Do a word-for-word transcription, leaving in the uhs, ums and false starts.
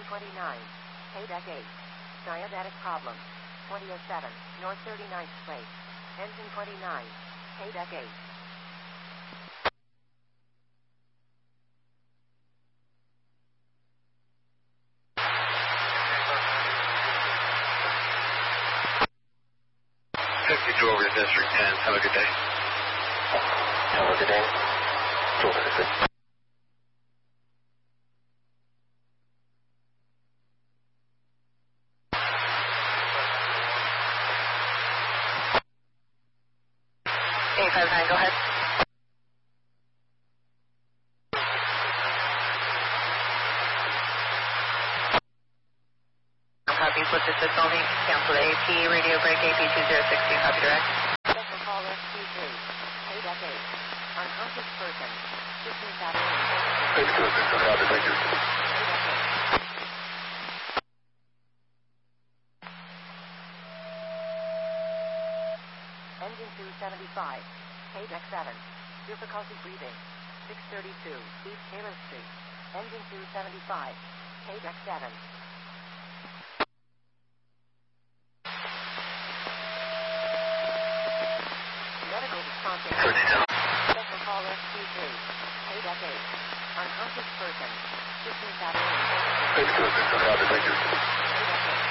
twenty-nine. Pay deck eight. Diabetic problem. twenty oh seven. North thirty-ninth Place. Engine twenty-nine. Pay deck eight. fifty-two over to District ten. Have a good day. Have a good day. Good. eight five nine, go ahead. Copy, flip to six only, cancel the A P, radio break A P two zero six two, copy direct. Special call S Q three. Pay deck eight. Unconscious person. fifteenth Avenue. Thank you, copy, thank you. Pay deck eight. Engine two seventy-five. Pay deck seven. Difficulty breathing. six thirty-two East Taylor Street. Engine two seventy-five. Pay deck seven. Medical response. Special call S Q three. Pay deck eight. Unconscious person. fifteenth Avenue. Thank you, copy, thank you. Pay deck eight.